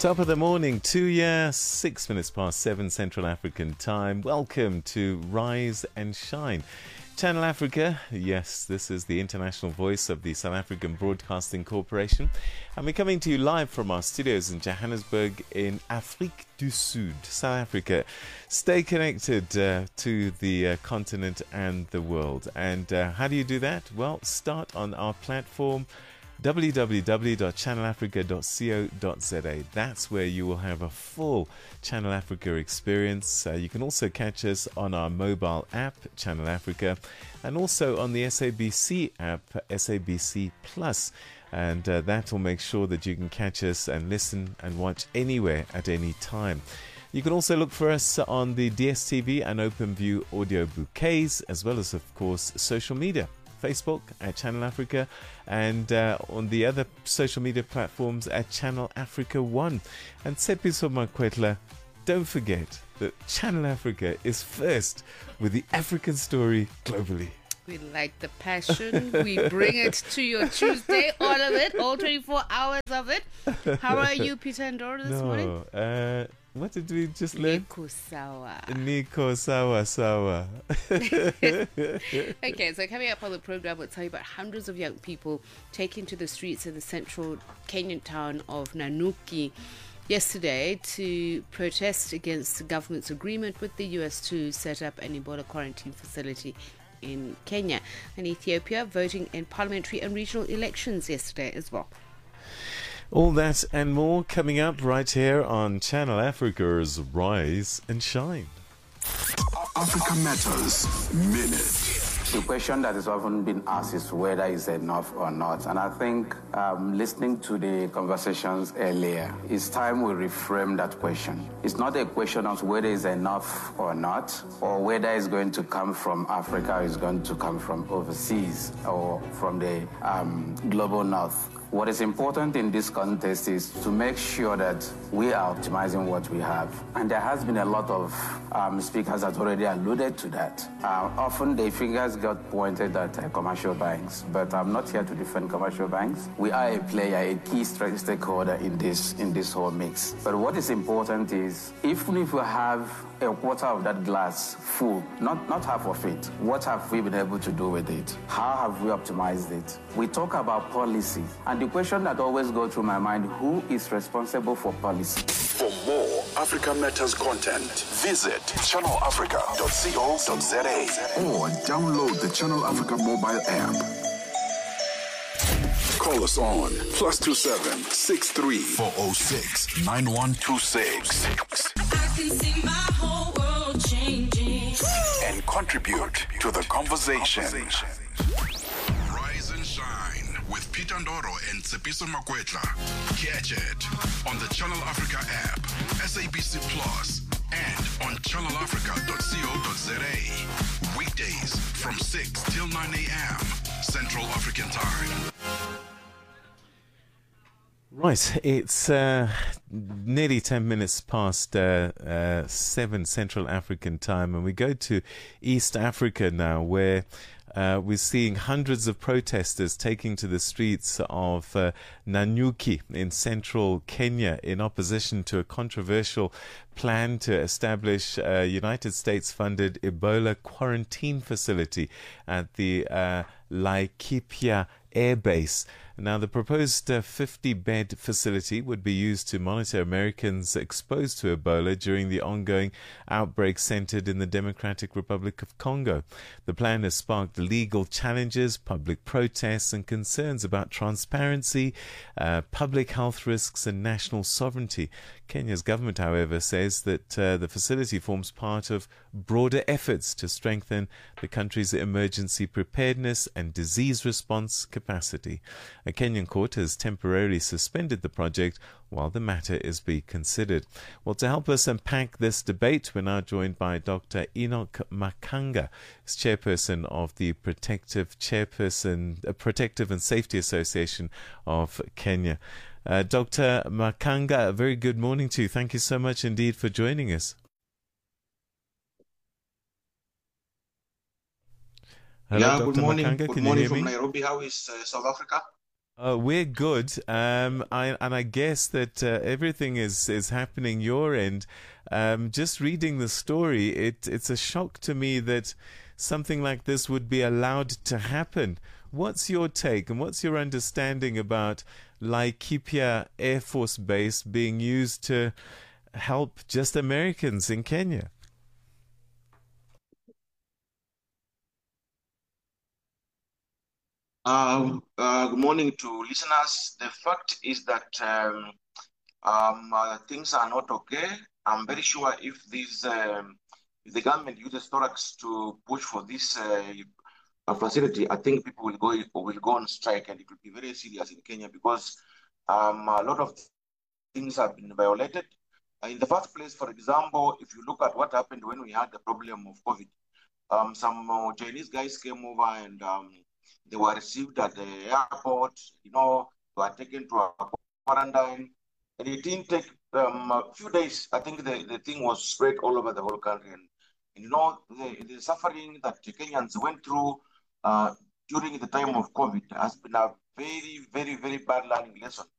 Top of the morning to you, 6 minutes past 7 Central African time. Welcome to Rise and Shine. Channel Africa, yes, this is the international voice of the South African Broadcasting Corporation. And we're coming to you live from our studios in Johannesburg in Afrique du Sud, South Africa. Stay connected to the continent and the world. And how do you do that? Well, start on our platform, www.channelafrica.co.za. That's where you will have a full Channel Africa experience. You can also catch us on our mobile app, Channel Africa, and also on the SABC app, SABC Plus. And that will make sure that you can catch us and listen and watch anywhere at any time. You can also look for us on the DSTV and OpenView audio bouquets, as well as, of course, social media. Facebook at Channel Africa, and on the other social media platforms at Channel Africa 1. And Tshepiso Makwetla, don't forget that Channel Africa is first with the African story globally. We like the passion. We bring it to your Tuesday, all of it, all 24 hours of it. How are you, Peter Ndoro, this morning? What did we just learn? Niko sawa. Niko sawa sawa. Okay, so coming up on the program, we'll tell you about hundreds of young people taking to the streets in the central Kenyan town of Nanyuki yesterday to protest against the government's agreement with the US to set up an Ebola quarantine facility in Kenya. And Ethiopia voting in parliamentary and regional elections yesterday as well. All that and more coming up right here on Channel Africa's Rise and Shine. Africa Matters Minute. The question that is often been asked is whether it's enough or not. And I think listening to the conversations earlier, it's time we reframe that question. It's not a question of whether it's enough or not, or whether it's going to come from Africa or it's going to come from overseas or from the global north. What is important in this context is to make sure that we are optimizing what we have. And there has been a lot of speakers that already alluded to that. Often the fingers got pointed at commercial banks, but I'm not here to defend commercial banks. We are a player, a key stakeholder in this whole mix. But what is important is, even if we have a quarter of that glass full, not half of it, what have we been able to do with it? How have we optimized it? We talk about policy, and the question that always goes through my mind, who is responsible for policy? For more Africa Matters content, visit channelafrica.co.za or download the Channel Africa mobile app. Call us on +27 63 406 9126. I can see my whole world changing. And contribute to the conversation. Rise and Shine with Peter Ndoro and Tshepiso Makwetla. Catch it on the Channel Africa app, SABC Plus, and on channelafrica.co.za. Weekdays from 6 till 9 a.m. Central African Time. Right, it's nearly 10 minutes past 7 Central African time, and we go to East Africa now, where we're seeing hundreds of protesters taking to the streets of Nanyuki in central Kenya in opposition to a controversial plan to establish a United States-funded Ebola quarantine facility at the Laikipia Air Base. Now, the proposed 50-bed facility would be used to monitor Americans exposed to Ebola during the ongoing outbreak centered in the Democratic Republic of Congo. The plan has sparked legal challenges, public protests, and concerns about transparency, public health risks, and national sovereignty. Kenya's government, however, says that the facility forms part of broader efforts to strengthen the country's emergency preparedness and disease response capacity. A Kenyan court has temporarily suspended the project while the matter is being considered. Well, to help us unpack this debate, we're now joined by Dr. Enoch Makanga, who's chairperson of the Protective and Safety Association of Kenya. Dr. Makanga, a very good morning to you. Thank you so much indeed for joining us. Hello, Dr. Good morning. Makanga, good morning from Nairobi. How is South Africa? We're good. I guess that everything is happening your end. Just reading the story, it's a shock to me that something like this would be allowed to happen. What's your take and what's your understanding about Laikipia Air Force Base being used to help just Americans in Kenya? Good morning to listeners. The fact is that things are not okay. I'm very sure if the government uses Thorax to push for this facility, I think people will go on strike, and it will be very serious in Kenya because a lot of things have been violated. In the first place, for example, if you look at what happened when we had the problem of COVID, some Chinese guys came over and they were received at the airport, they were taken to a quarantine. And it didn't take a few days. I think the thing was spread all over the whole country. And the suffering that the Kenyans went through during the time of COVID has been a very, very, very bad learning lesson.